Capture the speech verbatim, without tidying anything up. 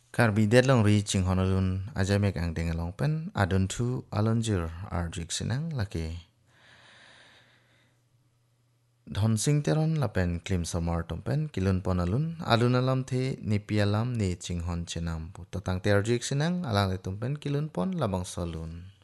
Karbi deadlong ri chinghonalun ajamek ang dengalong pen adon tu alonjir arjik sinang laki. Dhon sing teron lapen klim somar tompen kilun ponalun alun alam the nipialam ni chinghon chenam pu totang te arjik sinang alang le tompen kilun pon labang solun.